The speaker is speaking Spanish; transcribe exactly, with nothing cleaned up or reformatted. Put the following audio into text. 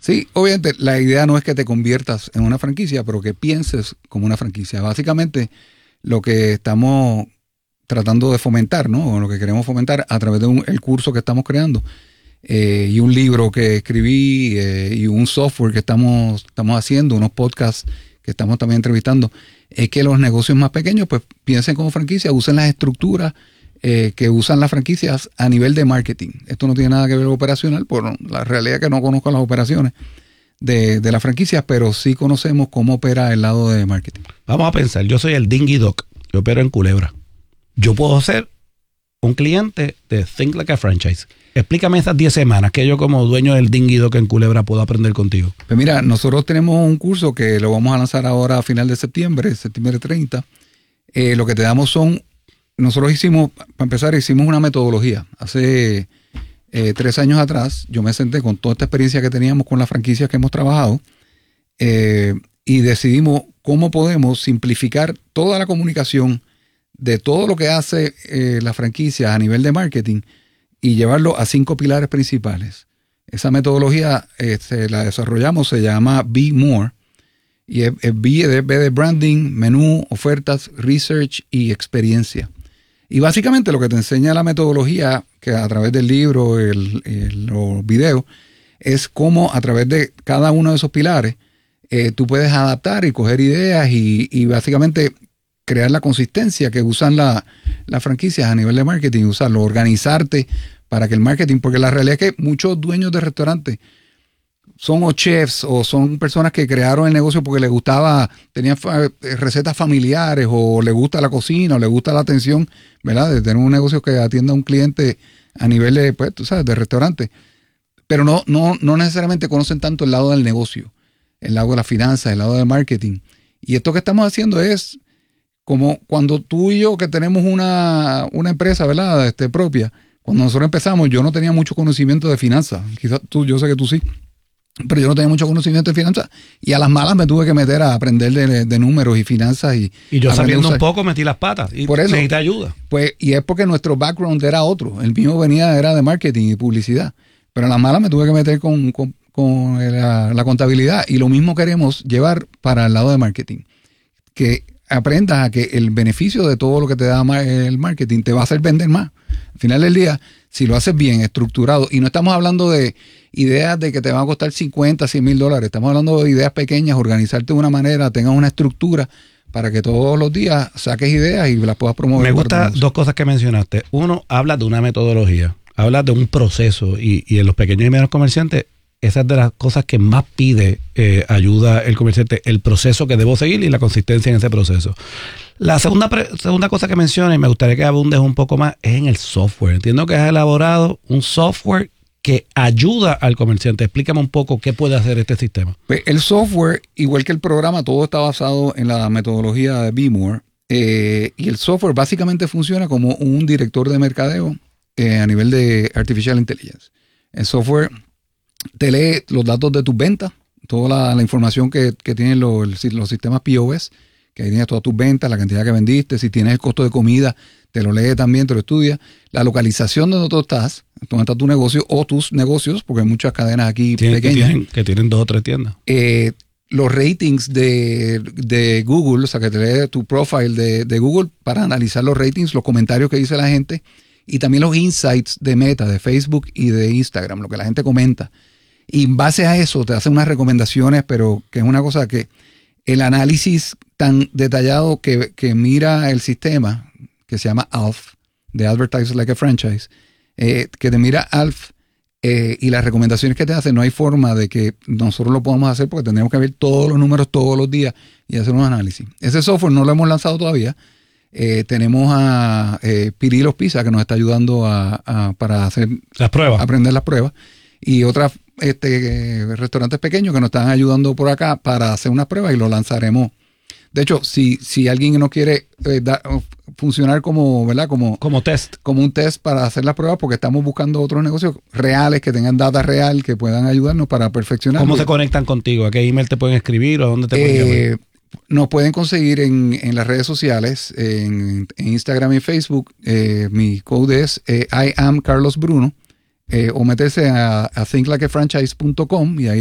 Sí, obviamente la idea no es que te conviertas en una franquicia, pero que pienses como una franquicia. Básicamente lo que estamos tratando de fomentar, ¿no? O lo que queremos fomentar a través de un, el curso que estamos creando eh, y un libro que escribí eh, y un software que estamos, estamos haciendo, unos podcasts que estamos también entrevistando, es que los negocios más pequeños pues piensen como franquicia, usen las estructuras eh, que usan las franquicias a nivel de marketing. Esto no tiene nada que ver con operacional, por la realidad es que no conozco las operaciones de, de las franquicias, pero sí conocemos cómo opera el lado de marketing. Vamos a pensar, yo soy el Dingy Doc, yo opero en Culebra. Yo puedo ser un cliente de Think Like a Franchise. Explícame esas diez semanas que yo como dueño del Dingy Doc en Culebra puedo aprender contigo. Pues mira, nosotros tenemos un curso que lo vamos a lanzar ahora a final de septiembre, septiembre treinta. Eh, lo que te damos son, nosotros hicimos, para empezar, hicimos una metodología. Hace eh, tres años atrás, yo me senté con toda esta experiencia que teníamos con las franquicias que hemos trabajado eh, y decidimos cómo podemos simplificar toda la comunicación de todo lo que hace eh, la franquicia a nivel de marketing y llevarlo a cinco pilares principales. Esa metodología eh, se la desarrollamos, se llama Be More, y es, es B, de, B de branding, menú, ofertas, research y experiencia. Y básicamente lo que te enseña la metodología, que a través del libro, el, el, los videos, es cómo a través de cada uno de esos pilares eh, tú puedes adaptar y coger ideas y, y básicamente crear la consistencia que usan las la franquicias a nivel de marketing, usarlo, organizarte para que el marketing, porque la realidad es que muchos dueños de restaurantes son o chefs o son personas que crearon el negocio porque les gustaba, tenían fa- recetas familiares o les gusta la cocina o les gusta la atención, ¿verdad? De tener un negocio que atienda a un cliente a nivel de, pues, tú sabes, de restaurante. Pero no, no, no necesariamente conocen tanto el lado del negocio, el lado de la finanza, el lado del marketing. Y esto que estamos haciendo es como cuando tú y yo que tenemos una, una empresa, ¿verdad? Este, propia, cuando nosotros empezamos yo no tenía mucho conocimiento de finanzas, quizás tú, yo sé que tú sí, pero yo no tenía mucho conocimiento de finanzas y a las malas me tuve que meter a aprender de, de números y finanzas. Y, y yo sabiendo un poco metí las patas y por eso, necesité ayuda. Pues, y es porque nuestro background era otro, el mío venía, era de marketing y publicidad, pero a las malas me tuve que meter con, con, con la, la contabilidad y lo mismo queremos llevar para el lado de marketing, que aprendas a que el beneficio de todo lo que te da el marketing te va a hacer vender más. Al final del día, si lo haces bien, estructurado, y no estamos hablando de ideas de que te van a costar cincuenta, cien mil dólares, estamos hablando de ideas pequeñas, organizarte de una manera, tengas una estructura para que todos los días saques ideas y las puedas promover. Me gustan dos cosas que mencionaste. Uno, habla de una metodología, habla de un proceso y, y en los pequeños y medianos comerciantes, esa es de las cosas que más pide eh, ayuda el comerciante, el proceso que debo seguir y la consistencia en ese proceso. La segunda, pre- segunda cosa que mencioné, y me gustaría que abundes un poco más, es en el software. Entiendo que has elaborado un software que ayuda al comerciante. Explícame un poco qué puede hacer este sistema. Pues el software, igual que el programa, todo está basado en la metodología de Be More. Eh, y el software básicamente funciona como un director de mercadeo eh, a nivel de Artificial Intelligence. El software te lee los datos de tus ventas, toda la, la información que, que tienen los, los sistemas P O S, que ahí tienes todas tus ventas, la cantidad que vendiste, si tienes el costo de comida, te lo lee también, te lo estudia, la localización de donde tú estás, donde está tu negocio o tus negocios, porque hay muchas cadenas aquí Tienen, pequeñas. Que tienen, que tienen dos o tres tiendas. Eh, los ratings de, de Google, o sea, que te lee tu profile de, de Google para analizar los ratings, los comentarios que dice la gente, y también los insights de Meta, de Facebook y de Instagram, lo que la gente comenta. Y en base a eso te hacen unas recomendaciones, pero que es una cosa que el análisis tan detallado que, que mira el sistema, que se llama A L F, de Advertise Like a Franchise, eh, que te mira A L F eh, y las recomendaciones que te hacen, no hay forma de que nosotros lo podamos hacer porque tendríamos que ver todos los números todos los días y hacer un análisis. Ese software no lo hemos lanzado todavía. Eh, tenemos a eh, Pirilos Pizza que nos está ayudando a, a, para hacer las pruebas, aprender las pruebas, y otras este, restaurantes pequeños que nos están ayudando por acá para hacer unas pruebas y lo lanzaremos. De hecho, si, si alguien no quiere eh, da, funcionar como, ¿verdad? Como, como test, como un test para hacer las pruebas, porque estamos buscando otros negocios reales que tengan data real que puedan ayudarnos para perfeccionar. ¿Cómo se conectan contigo? ¿A qué email te pueden escribir o a dónde te pueden eh, llamar? Nos pueden conseguir en, en las redes sociales, en, en Instagram y Facebook. Eh, mi code es eh, I am Carlos Bruno. Eh, o meterse a, a think like a franchise punto com y ahí